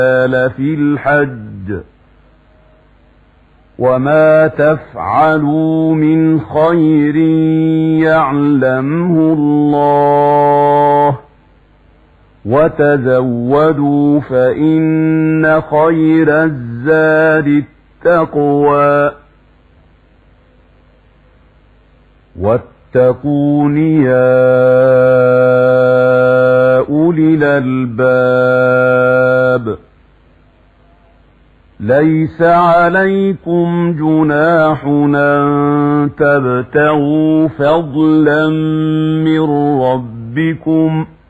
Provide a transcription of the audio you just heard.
في الحج وما تفعلوا من خير يعلمه الله وتزودوا فإن خير الزاد التقوى واتقون يا أولي الألباب ليس عليكم جناح أن تبتغوا فضلا من ربكم